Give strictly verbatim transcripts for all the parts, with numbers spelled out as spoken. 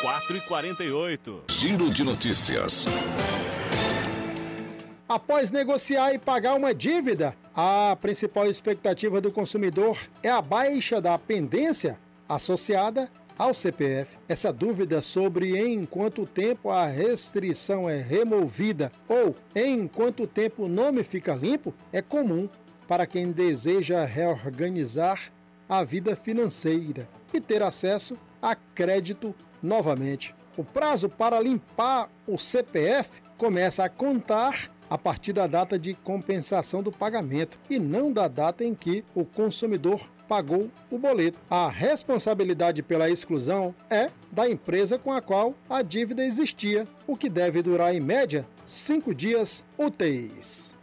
quatro e quarenta e oito. Giro de notícias. Após negociar e pagar uma dívida, a principal expectativa do consumidor é a baixa da pendência associada ao C P F. Essa dúvida sobre em quanto tempo a restrição é removida ou em quanto tempo o nome fica limpo é comum para quem deseja reorganizar a vida financeira e ter acesso a crédito novamente. O prazo para limpar o C P F começa a contar a partir da data de compensação do pagamento e não da data em que o consumidor pagou o boleto. A responsabilidade pela exclusão é da empresa com a qual a dívida existia, o que deve durar em média cinco dias úteis.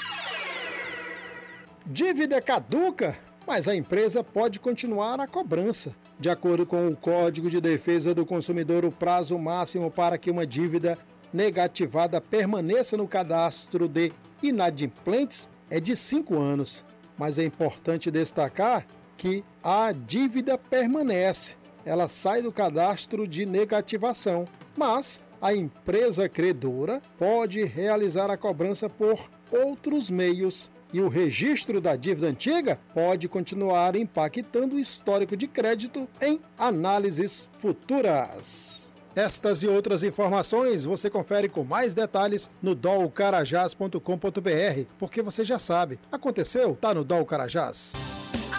Dívida caduca, mas a empresa pode continuar a cobrança. De acordo com o Código de Defesa do Consumidor, o prazo máximo para que uma dívida negativada permaneça no cadastro de inadimplentes é de cinco anos. Mas é importante destacar que a dívida permanece, ela sai do cadastro de negativação, mas a empresa credora pode realizar a cobrança por outros meios e o registro da dívida antiga pode continuar impactando o histórico de crédito em análises futuras. Estas e outras informações você confere com mais detalhes no dol carajás ponto com ponto br, porque você já sabe, aconteceu, tá no Dol Carajás.